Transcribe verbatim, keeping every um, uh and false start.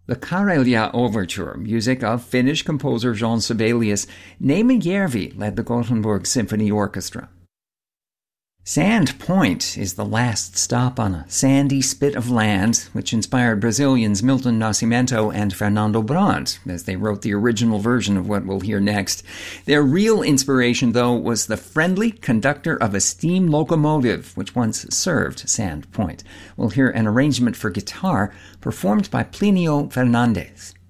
The Karelia Overture, music of Finnish composer Jean Sibelius. Neeme Järvi led the Gothenburg Symphony Orchestra. Sand Point is the last stop on a sandy spit of land, which inspired Brazilians Milton Nascimento and Fernando Brant as they wrote the original version of what we'll hear next. Their real inspiration, though, was the friendly conductor of a steam locomotive, which once served Sand Point. We'll hear an arrangement for guitar performed by Plinio Fernandes.